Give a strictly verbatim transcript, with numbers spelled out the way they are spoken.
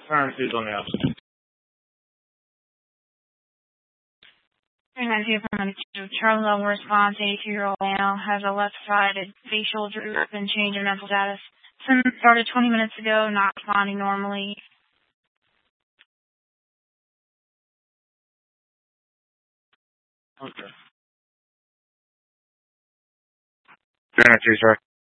turn is on the outside. three nine two from ninety-two. Charlie level response, eighty-two-year-old male, has a left-sided facial droop and change in mental status. Since started twenty minutes ago, not responding normally. Okay. three nine two, sir.